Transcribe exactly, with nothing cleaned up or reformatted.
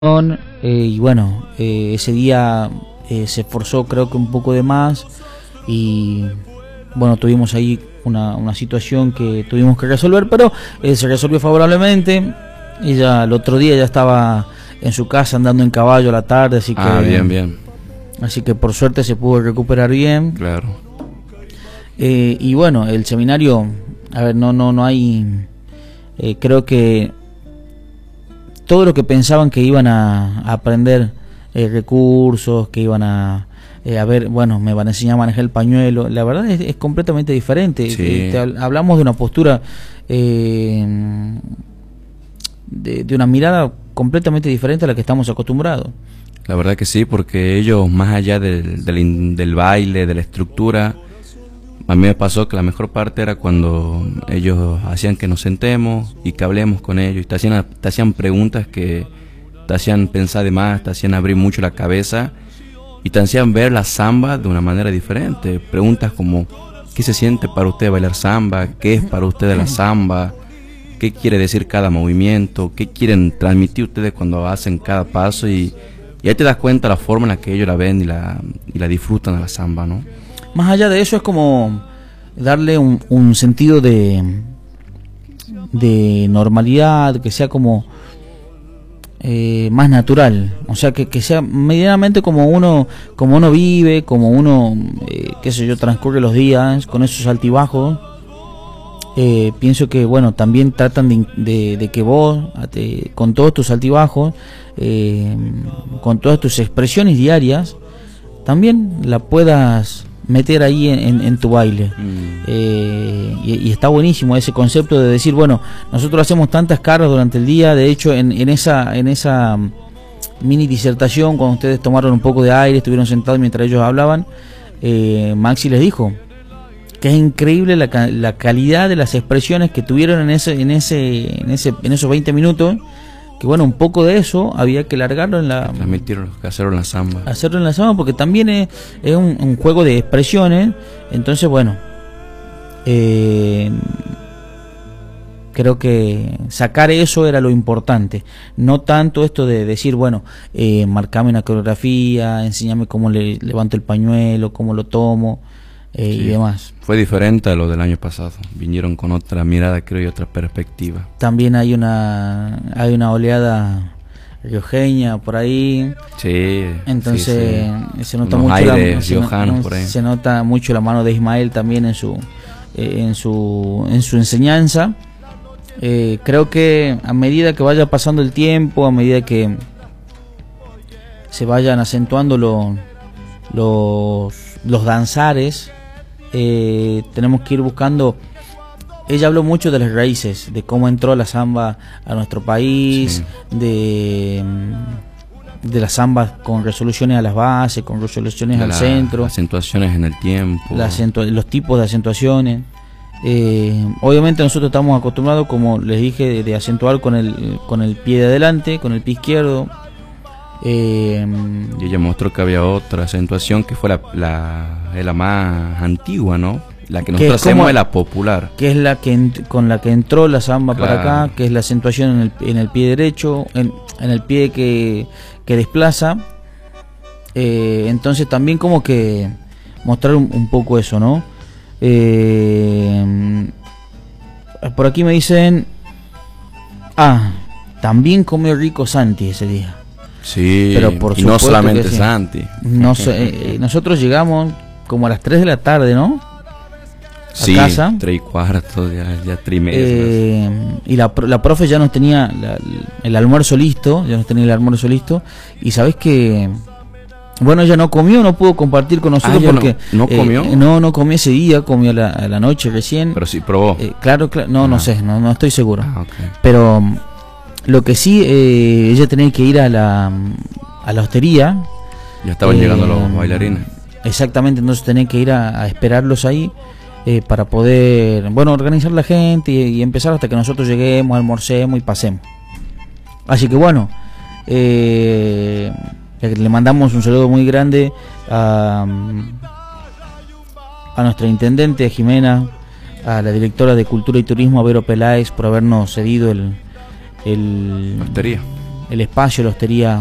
Eh, y bueno, eh, ese día eh, se esforzó creo que un poco de más y bueno, tuvimos ahí una, una situación que tuvimos que resolver, pero eh, se resolvió favorablemente. Ella el otro día ya estaba en su casa andando en caballo a la tarde, así que ah, bien, bien. Así que por suerte se pudo recuperar bien. Claro. Eh, y bueno, el seminario, a ver, no, no, no hay, eh, creo que todo lo que pensaban que iban a, a aprender eh, recursos, que iban a, eh, a ver, bueno, me van a enseñar a manejar el pañuelo, la verdad es, es completamente diferente. Sí. Eh, te, hablamos de una postura, eh, de, de una mirada completamente diferente a la que estamos acostumbrados. La verdad que sí, porque ellos, más allá del, del, del baile, de la estructura, a mí me pasó que la mejor parte era cuando ellos hacían que nos sentemos y que hablemos con ellos, y te hacían, te hacían preguntas que te hacían pensar de más, te hacían abrir mucho la cabeza y te hacían ver la samba de una manera diferente. Preguntas como: ¿qué se siente para usted bailar samba? ¿Qué es para ustedes la samba? ¿Qué quiere decir cada movimiento? ¿Qué quieren transmitir ustedes cuando hacen cada paso? Y, y ahí te das cuenta la forma en la que ellos la ven y la, y la disfrutan de la samba, ¿no? Más allá de eso, es como darle un, un sentido de, de normalidad, que sea como eh, más natural, o sea, que, que sea medianamente como uno como uno vive, como uno, eh, qué sé yo, transcurre los días con esos altibajos. Eh, pienso que, bueno, también tratan de, de, de que vos, te, con todos tus altibajos, eh, con todas tus expresiones diarias, también la puedas meter ahí en, en, en tu baile. mm. eh, y, y está buenísimo ese concepto de decir, bueno, nosotros hacemos tantas caras durante el día. De hecho, en, en esa en esa mini disertación, cuando ustedes tomaron un poco de aire, estuvieron sentados mientras ellos hablaban, eh, Maxi les dijo que es increíble la, la calidad de las expresiones que tuvieron en ese en ese en ese en esos veinte minutos. Que bueno, un poco de eso había que largarlo en la... Transmitirlo, hacerlo en la samba. Hacerlo en la samba, porque también es, es un, un juego de expresiones. Entonces, bueno, eh, creo que sacar eso era lo importante. No tanto esto de decir, bueno, eh, marcame una coreografía, enséñame cómo le levanto el pañuelo, cómo lo tomo, eh, sí, y demás. Fue diferente a lo del año pasado. Vinieron con otra mirada, creo, y otra perspectiva. También hay una hay una oleada riojeña por ahí. Sí. Entonces sí, sí. se nota Unos mucho aires la, riojanos se, por ahí. Se nota mucho la mano de Ismael también en su eh, en su en su enseñanza. Eh, creo que a medida que vaya pasando el tiempo, a medida que se vayan acentuando lo, los los danzares, Eh, tenemos que ir buscando. Ella habló mucho de las raíces, de cómo entró la samba a nuestro país, sí, de de las zambas con resoluciones a las bases, con resoluciones de al la, centro, acentuaciones en el tiempo, la acentu los tipos de acentuaciones. Eh, obviamente nosotros estamos acostumbrados, como les dije, de, de acentuar con el con el pie de adelante, con el pie izquierdo. Eh, y ella mostró que había otra acentuación que fue la, la, la más antigua, ¿no? La que nosotros que hacemos es la popular, que es la que ent con la que entró la samba, claro, para acá, que es la acentuación en el, en el pie derecho, en, en el pie que, que desplaza. Eh, entonces también como que mostrar un, un poco eso, ¿no? Eh, por aquí me dicen, ah, también comió rico Santi ese día. Sí, pero por y no solamente sí. Santi. No sé, eh, nosotros llegamos como a las tres de la tarde, ¿no? A sí, casa. tres y cuarto, ya, ya tres y media. Eh, y la, la profe ya nos tenía la, el almuerzo listo, ya nos tenía el almuerzo listo. Y sabés que, bueno, ella no comió, no pudo compartir con nosotros. Ah, porque no, ¿no comió? Eh, no, no comió ese día, comió a la, a la noche recién. Pero sí probó. Eh, claro, claro, no, ah. no sé, no, no estoy seguro. Ah, okay. Pero lo que sí, eh, ella tenía que ir a la, a la hostería. Ya estaban eh, llegando los bailarines. Exactamente, entonces tenía que ir a, a esperarlos ahí, eh, para poder, bueno, organizar la gente y, y empezar hasta que nosotros lleguemos, almorcemos y pasemos. Así que bueno, eh, le mandamos un saludo muy grande a, a nuestra intendente Jimena, a la directora de Cultura y Turismo, a Vero Peláez, por habernos cedido el... el la hostería. el espacio, la hostería